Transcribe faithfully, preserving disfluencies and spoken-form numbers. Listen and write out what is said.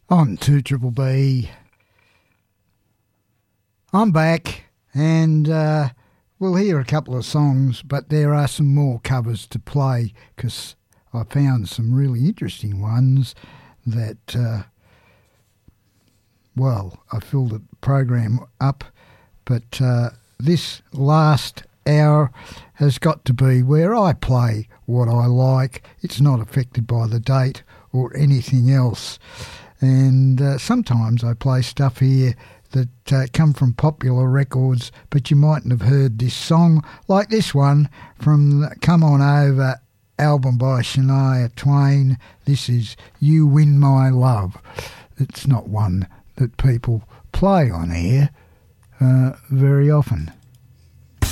On two Triple B. I'm back, and uh, we'll hear a couple of songs, but there are some more covers to play because I found some really interesting ones that, uh, well, I filled the program up, but uh, this last hour has got to be where I play what I like. It's not affected by the date or anything else. And uh, sometimes I play stuff here that uh, come from popular records, but you mightn't have heard this song, like this one from the Come On Over album by Shania Twain. This is You Win My Love. It's not one that people play on air uh, very often.